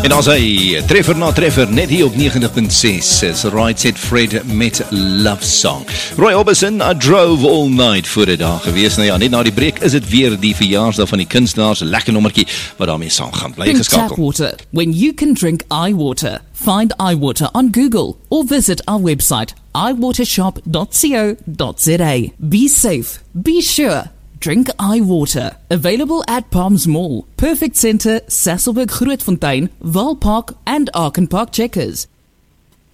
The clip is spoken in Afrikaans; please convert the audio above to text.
En als hy treffer na treffer net hier op 90.6 is Right Said Fred met Love Song. Roy Orbison, I drove all night voor die dag gewees. Nou ja, net na die breek is dit weer die verjaarsdag van die kunstenaars, lekker nommertjie wat daarmee saam gaan. Bly geskakel. Tap water when you can drink iWater. Find iWater on Google or visit our website iwatershop.co.za. Be safe, be sure. Drink iWater. Available at Palms Mall, Perfect Centre, Sasolburg Grootfontein, Valpark and Arkenpark Checkers.